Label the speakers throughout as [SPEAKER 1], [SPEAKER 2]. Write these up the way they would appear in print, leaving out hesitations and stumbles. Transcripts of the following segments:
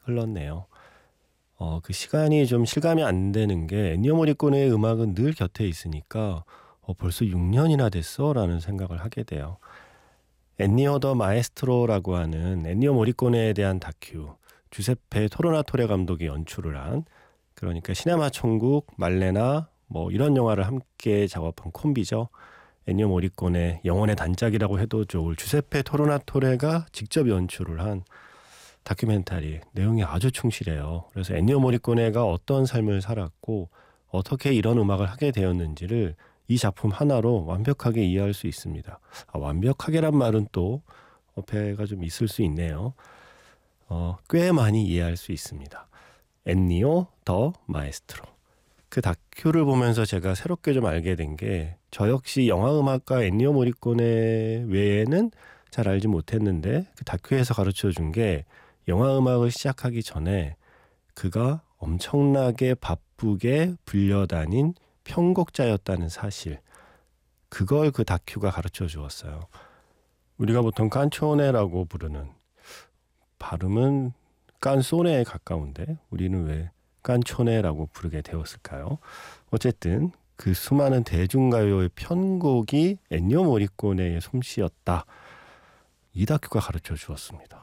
[SPEAKER 1] 흘렀네요. 그 시간이 좀 실감이 안 되는 게 엔니오 모리코네의 음악은 늘 곁에 있으니까 벌써 6년이나 됐어? 라는 생각을 하게 돼요. 엔니오 더 마에스트로라고 하는 엔니오 모리코네에 대한 다큐, 주세페 토르나토레 감독이 연출을 한, 그러니까 시네마 천국, 말레나 뭐 이런 영화를 함께 작업한 콤비죠. 엔니오 모리코네 영혼의 단짝이라고 해도 좋을 주세페 토르나토레가 직접 연출을 한 다큐멘터리. 내용이 아주 충실해요. 그래서 엔니오 모리코네가 어떤 삶을 살았고 어떻게 이런 음악을 하게 되었는지를 이 작품 하나로 완벽하게 이해할 수 있습니다. 완벽하게란 말은 또 어폐가 좀 있을 수 있네요. 꽤 많이 이해할 수 있습니다. 엔니오 더 마에스트로. 그 다큐를 보면서 제가 새롭게 좀 알게 된 게, 저 역시 영화음악가 엔니오 모리코네 외에는 잘 알지 못했는데 그 다큐에서 가르쳐준 게, 영화음악을 시작하기 전에 그가 엄청나게 바쁘게 불려다닌 편곡자였다는 사실, 그걸 그 다큐가 가르쳐 주었어요. 우리가 보통 깐초네라고 부르는, 발음은 깐소네에 가까운데 우리는 왜 깐초네라고 부르게 되었을까요? 어쨌든 그 수많은 대중가요의 편곡이 엔니오 모리코네의 솜씨였다. 이 다큐가 가르쳐 주었습니다.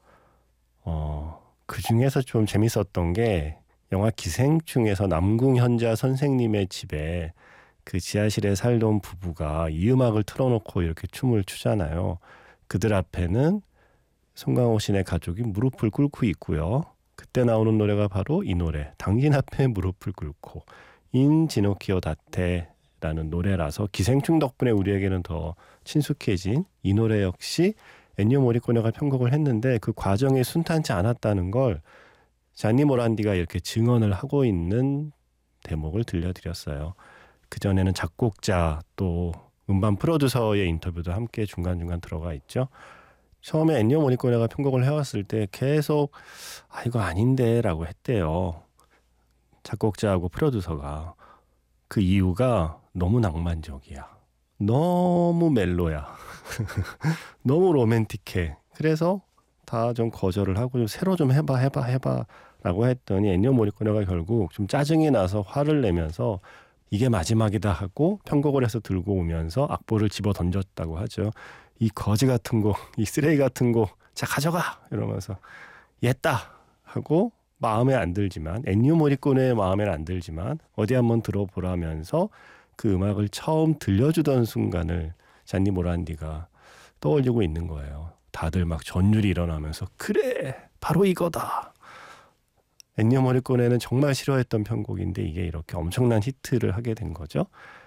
[SPEAKER 1] 그 중에서 좀 재밌었던 게, 영화 기생충에서 남궁현자 선생님의 집에 그 지하실에 살던 부부가 이 음악을 틀어놓고 이렇게 춤을 추잖아요. 그들 앞에는 송강호 씨네 가족이 무릎을 꿇고 있고요. 그때 나오는 노래가 바로 이 노래, 당신 앞에 무릎을 꿇고, 인 지노키오 다테라는 노래라서 기생충 덕분에 우리에게는 더 친숙해진 이 노래 역시 엔니오 모리코네가 편곡을 했는데, 그 과정이 순탄치 않았다는 걸 잔니 모란디가 이렇게 증언을 하고 있는 대목을 들려드렸어요. 그전에는 작곡자 또 음반 프로듀서의 인터뷰도 함께 중간중간 들어가 있죠. 처음에 엔니오 모리코네가 편곡을 해왔을 때 계속 이거 아닌데 라고 했대요. 작곡자하고 프로듀서가. 그 이유가 너무 낭만적이야, 너무 멜로야, 너무 로맨틱해. 그래서 다 좀 거절을 하고 좀 새로 좀 해봐 라고 했더니, 엔니오 모리코네가 결국 좀 짜증이 나서 화를 내면서 이게 마지막이다 하고 편곡을 해서 들고 오면서 악보를 집어 던졌다고 하죠. 이 거지 같은 곡, 이 쓰레기 같은 곡, 자 가져가 이러면서, 옛다 하고 마음에 안 들지만, 엔니오 모리코네의 마음에는 안 들지만 어디 한번 들어보라면서 그 음악을 처음 들려주던 순간을 잔니 모란디가 떠올리고 있는 거예요. 다들 막 전율이 일어나면서, 그래 바로 이거다. 엔니오 모리코네는 정말 싫어했던 편곡인데 이게 이렇게 엄청난 히트를 하게 된 거죠.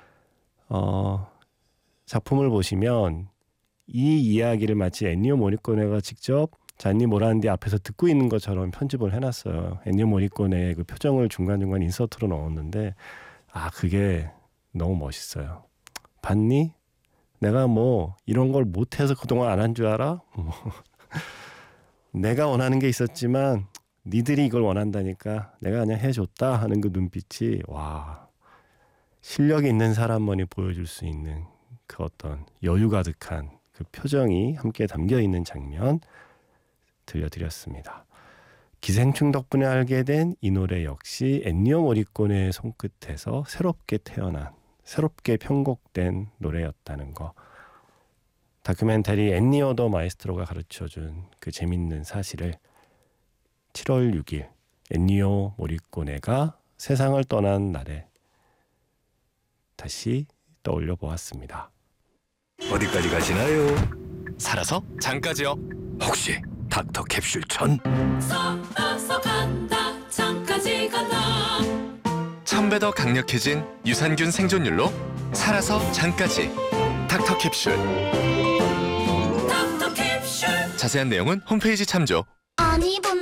[SPEAKER 1] 작품을 보시면 이 이야기를 마치 엔니오 모리코네가 직접 잔니 모란디 앞에서 듣고 있는 것처럼 편집을 해놨어요. 엔니오 모리코네의 그 표정을 중간중간 인서트로 넣었는데, 그게 너무 멋있어요. 봤니? 내가 뭐 이런 걸 못해서 그동안 안 한 줄 알아? 내가 원하는 게 있었지만 니들이 이걸 원한다니까 내가 그냥 해줬다 하는 그 눈빛이, 와, 실력이 있는 사람만이 보여줄 수 있는 그 어떤 여유 가득한 그 표정이 함께 담겨있는 장면 들려드렸습니다. 기생충 덕분에 알게 된 이 노래 역시 엔니오 모리코네의 손끝에서 새롭게 태어난, 새롭게 편곡된 노래였다는 거. 다큐멘터리 엔니오 더 마에스트로가 가르쳐준 그 재밌는 사실을 7월 6일 엔니오 모리코네가 세상을 떠난 날에 다시 떠올려 보았습니다.
[SPEAKER 2] 어디까지 가시나요?
[SPEAKER 3] 살아서 장까지요.
[SPEAKER 2] 혹시 닥터 캡슐 전?
[SPEAKER 4] 살아서 간다 장까지 간다.
[SPEAKER 3] 1000배 더 강력해진 유산균 생존율로 살아서 장까지. 닥터 캡슐.
[SPEAKER 4] 닥터 캡슐.
[SPEAKER 3] 자세한 내용은 홈페이지 참조.